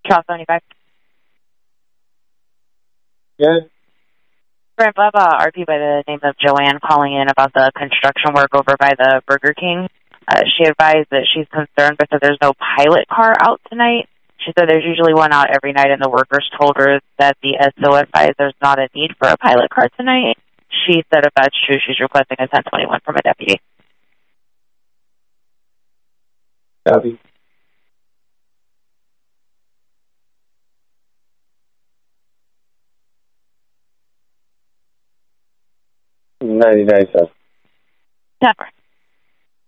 Charles 75. Good. Brent Bubba, RP by the name of Joanne, calling in about the construction work over by the Burger King. She advised that she's concerned because there's no pilot car out tonight. She said there's usually one out every night, and the workers told her that the SO advised there's not a need for a pilot car tonight. She said if that's true, she's requesting a 1021 from a deputy. Copy. $99. 10-4.